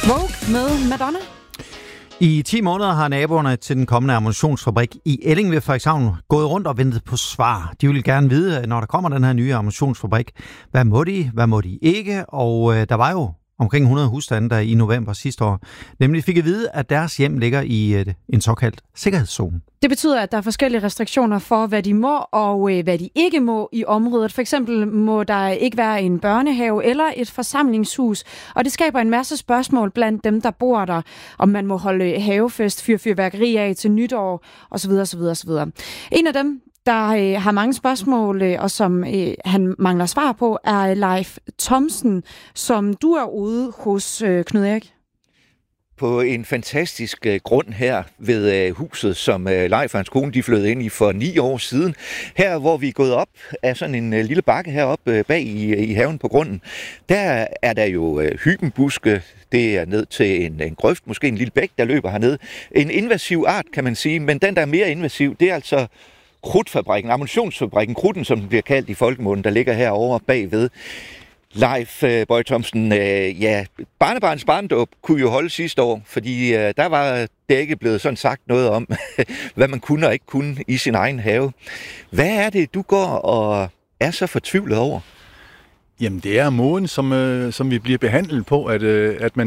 Vogue med Madonna. I 10 måneder har naboerne til den kommende ammunitionsfabrik i Elling ved Frederikshavn gået rundt og ventet på svar. De vil gerne vide, når der kommer den her nye ammunitionsfabrik, hvad må de ikke? Og der var jo omkring 100 husstande, der i november sidste år nemlig fik at vide, at deres hjem ligger i en såkaldt sikkerhedszone. Det betyder, at der er forskellige restriktioner for, hvad de må og hvad de ikke må i området. For eksempel må der ikke være en børnehave eller et forsamlingshus, og det skaber en masse spørgsmål blandt dem, der bor der, om man må holde havefest, fyre fyrværkeri af til nytår osv. osv. En af dem, der har mange spørgsmål, og som han mangler svar på, er Leif Thomsen, som du er ude hos Knud Erik. På en fantastisk grund her ved huset, som Leif og hans kone de flyttede ind i for 9 år siden. Her, hvor vi er gået op af sådan en lille bakke heroppe bag i haven på grunden, der er der jo hybenbuske. Det er ned til en grøft, måske en lille bæk, der løber herned. En invasiv art, kan man sige, men den, der er mere invasiv, det er altså krudtfabrikken, ammunitionsfabrikken, krudten, som den bliver kaldt i folkemunden, der ligger herovre bagved. Leif Boye Thomsen, barnebarns barndåb kunne jo holde sidste år, fordi der var det ikke blevet sådan sagt noget om, hvad man kunne og ikke kunne i sin egen have. Hvad er det, du går og er så fortvivlet over? Jamen, det er måden, som vi bliver behandlet på, at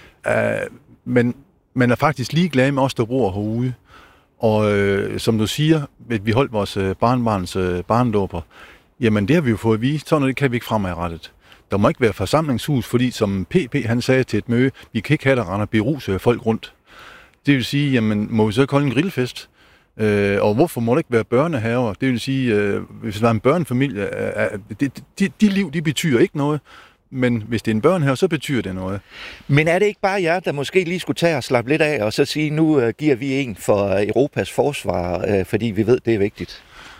man er faktisk ligeglad med os, der bor herude. Og som du siger, at vi holdt vores barnbarns barndåber, jamen det har vi jo fået at vise, sådan noget kan vi ikke fremadrettet. Der må ikke være forsamlingshus, fordi som PP han sagde til et møde, vi kan ikke have der render beruse folk rundt. Det vil sige, jamen må vi så ikke holde en grillfest? Og hvorfor må der ikke være børnehaver? Det vil sige, hvis der er en børnefamilie, de liv, de betyder ikke noget. Men hvis det er en børnehave, så betyder det noget. Men er det ikke bare jer, der måske lige skulle tage og slappe lidt af, og så sige, nu giver vi en for Europas forsvar, fordi vi ved, det er vigtigt?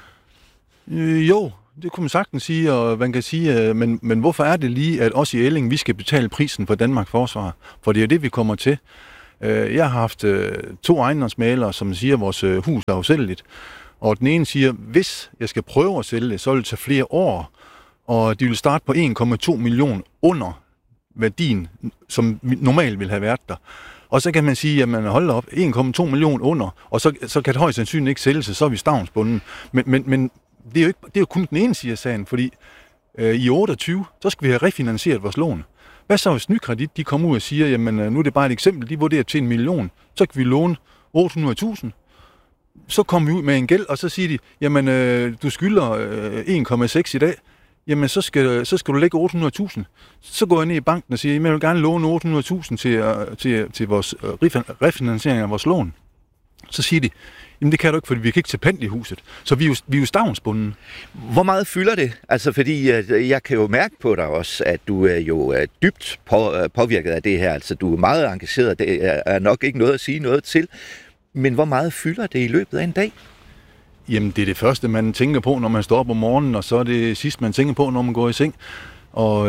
Jo, det kunne man sagtens sige, og man kan sige, men hvorfor er det lige, at os i Elling, vi skal betale prisen for Danmarks forsvar? For det er det, vi kommer til. Jeg har haft 2 ejendomsmælere, som siger, at vores hus er usælgeligt. Og den ene siger, hvis jeg skal prøve at sælge det, så vil det tage flere år. Og de vil starte på 1,2 millioner under værdien, som normalt ville have været der. Og så kan man sige, at man holder op 1,2 millioner under, og så kan det højst sandsynligt ikke sælge sig, så er vi stavnsbunden. Men det er jo kun den ene side af sagen, fordi i 28, så skal vi have refinansieret vores lån. Hvad så hvis Nykredit, de kommer ud og siger, jamen nu er det bare et eksempel, de vurderer til 1 million, så kan vi låne 800.000. Så kommer vi ud med en gæld, og så siger de, jamen du skylder 1,6 i dag, jamen så skal du lægge 800.000. Så går jeg ned i banken og siger, at jeg vil gerne låne 800.000 til vores refinansiering af vores lån. Så siger de, jamen det kan du ikke, fordi vi kan ikke tage pant i huset. Så vi er jo stavnsbunden. Hvor meget fylder det? Altså fordi jeg kan jo mærke på dig også, at du er jo dybt påvirket af det her. Altså du er meget engageret, det er nok ikke noget at sige noget til. Men hvor meget fylder det i løbet af en dag? Jamen, det er det første, man tænker på, når man står op om morgenen, og så er det sidste, man tænker på, når man går i seng. Og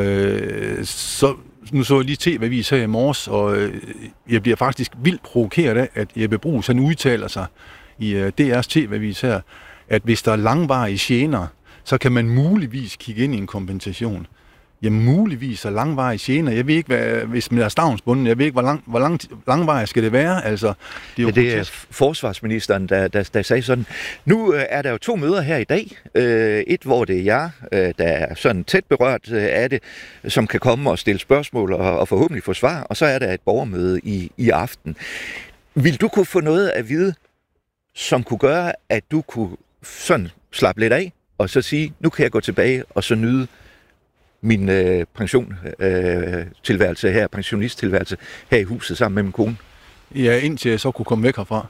nu så jeg lige TV-avis her i morges, og jeg bliver faktisk vildt provokeret af, at Jeppe Bruus, han udtaler sig i DR's TV-avis her, at hvis der er langvarige gener, så kan man muligvis kigge ind i en kompensation. Jamen muligvis er langvarige gener. Jeg ved ikke, hvis man er stavnsbunden, jeg ved ikke, hvor langvarige skal det være. Altså, det er forsvarsministeren, der sagde sådan. Nu er der jo 2 møder her i dag. Et, hvor det er jer, der er sådan tæt berørt af det, som kan komme og stille spørgsmål og forhåbentlig få svar. Og så er der et borgermøde i aften. Vil du kunne få noget at vide, som kunne gøre, at du kunne sådan slappe lidt af, og så sige, nu kan jeg gå tilbage og så nyde min pensionisttilværelse her i huset sammen med min kone? Ja, indtil jeg så kunne komme væk herfra.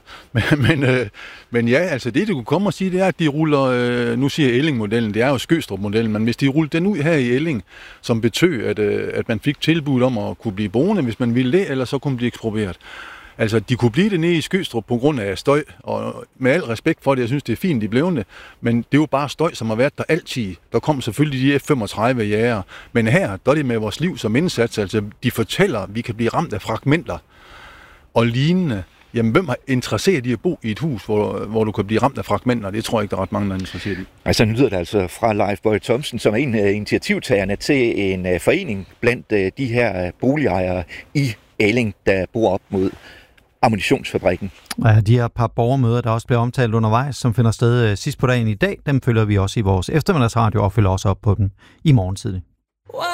Men ja, altså det, du kunne komme og sige, det er, at de ruller, nu siger Elling-modellen, det er jo Skødstrup-modellen, men hvis de ruller den ud her i Elling, som betød, at man fik tilbud om at kunne blive boende, hvis man ville det, eller så kunne blive eksproprieret. Altså, de kunne blive det nede i Skødstrup på grund af støj, og med al respekt for det, jeg synes, det er fint, de blev det, men det er jo bare støj, som har været der altid. Der kom selvfølgelig de F-35 jæger, men her, der er det med vores liv som indsats, altså de fortæller, at vi kan blive ramt af fragmenter og lignende. Jamen, hvem er interesseret i at bo i et hus, hvor du kan blive ramt af fragmenter? Det tror jeg ikke, der er ret mange, der er interesseret i. Altså, nu lyder det altså fra Leif Boye Thomsen, som er en af initiativtagerne til en forening blandt de her boligejere i Elling, der bor op mod ammunitionsfabrikken. Ja, de her par borgermøder, der også bliver omtalt undervejs, som finder sted sidst på dagen i dag, dem følger vi også i vores eftermiddagsradio og følger også op på dem i morgen tidlig.